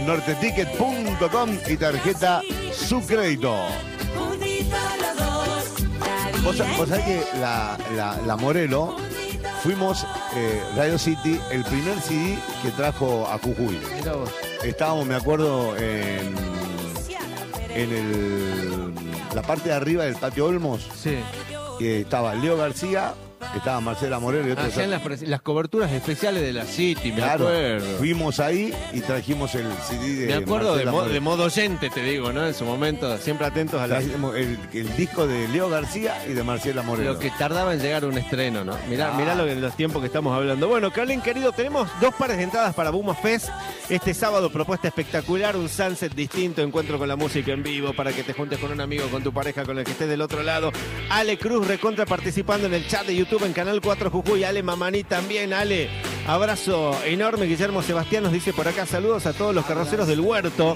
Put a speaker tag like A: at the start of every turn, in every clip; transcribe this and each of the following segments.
A: Norteticket.com y tarjeta Su Crédito. Vos sabés que la Morelo, fuimos Radio City, el primer CD que trajo a Jujuy.
B: Mirá vos.
A: Estábamos, me acuerdo, la parte de arriba del Patio Olmos.
B: Sí.
A: Estaba Leo García, estaba Marcela Morelo y otros.
B: Hacían las coberturas especiales de la City, me
A: Claro,
B: acuerdo.
A: fuimos ahí y trajimos el CD de
B: Me acuerdo de
A: Marcela
B: modo oyente, te digo, ¿no? En su momento, siempre atentos a
A: Trajimos el disco de Leo García y de Marcela Morelo.
B: lo que tardaba en llegar un estreno, ¿no? Mirá los tiempos que estamos hablando. Bueno, Carlín, querido, tenemos 2 pares de entradas para Buma Fest. Este sábado, propuesta espectacular, un sunset distinto, encuentro con la música en vivo para que te juntes con un amigo, con tu pareja, con el que estés del otro lado. Ale Cruz, recontra participando en el chat de YouTube en Canal 4 Jujuy. Ale Mamaní también, Ale. Abrazo enorme. Guillermo Sebastián nos dice por acá, saludos a todos los carroceros del Huerto.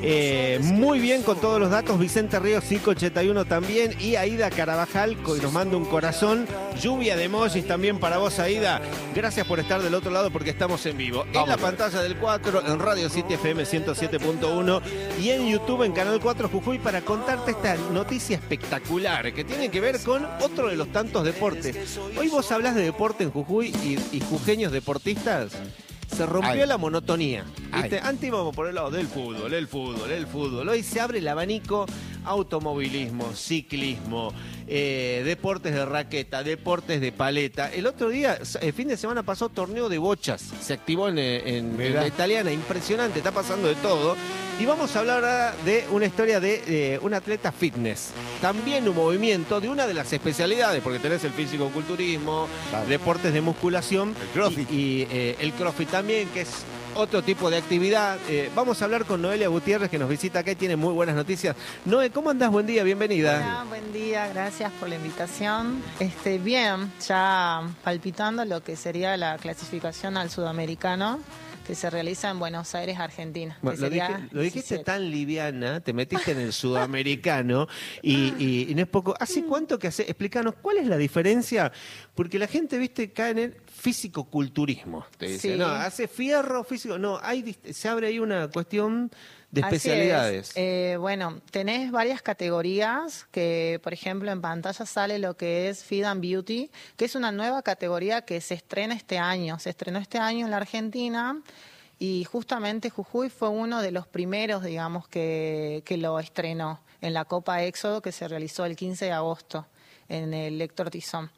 B: Muy bien con todos los datos. Vicente Ríos 581 también. Y Aida Carabajal y nos manda un corazón. Lluvia de emojis también para vos, Aida. Gracias por estar del otro lado porque estamos en vivo. En la pantalla del 4, en Radio City FM 107.1 y en YouTube en Canal 4 Jujuy para contarte esta noticia espectacular que tiene que ver con otro de los tantos deportes. Hoy vos hablás de deporte en Jujuy y jujeños deportistas. Se rompió la monotonía, ¿viste? Antes íbamos por el lado del fútbol, el fútbol. Hoy se abre el abanico, automovilismo, ciclismo, deportes de raqueta, deportes de paleta. El otro día, el fin de semana pasó, torneo de bochas. Se activó en la italiana, impresionante, está pasando de todo. Y vamos a hablar ahora de una historia de un atleta fitness. También un movimiento de una de las especialidades, porque tenés el físico-culturismo, deportes de musculación.
A: El CrossFit.
B: Y el CrossFit también, que es otro tipo de actividad. Vamos a hablar con Noelia Gutiérrez, que nos visita acá y tiene muy buenas noticias. Noé, ¿cómo andás? Buen día, bienvenida.
C: Hola, buen día, gracias por la invitación. Bien, ya palpitando lo que sería la clasificación al sudamericano, que se realiza en Buenos Aires, Argentina.
B: Bueno, lo dijiste
C: 17.
B: tan liviana, te metiste en el sudamericano y no es poco. ¿Hace cuánto que hace? Explícanos, ¿cuál es la diferencia? Porque la gente, viste, cae en el físico-culturismo. Te dice,
C: Sí.
B: no, hace fierro, físico. No, se abre ahí una cuestión de especialidades.
C: Así es. Bueno, tenés varias categorías que, por ejemplo, en pantalla sale lo que es Fit and Beauty, que es una nueva categoría que se estrena este año. Se estrenó este año en la Argentina y justamente Jujuy fue uno de los primeros, digamos, que lo estrenó en la Copa Éxodo que se realizó el 15 de agosto en el Héctor Tizón.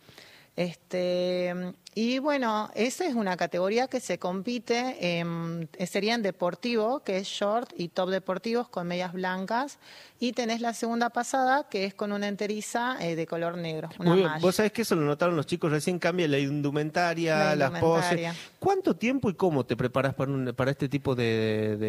C: Y bueno, esa es una categoría que se compite, sería en deportivo, que es short y top deportivos con medias blancas, y tenés la segunda pasada, que es con una enteriza de color negro, una
B: Muy bien.
C: malla.
B: Vos sabés que eso lo notaron los chicos, recién cambia la indumentaria, las poses. ¿Cuánto tiempo y cómo te preparas para este tipo de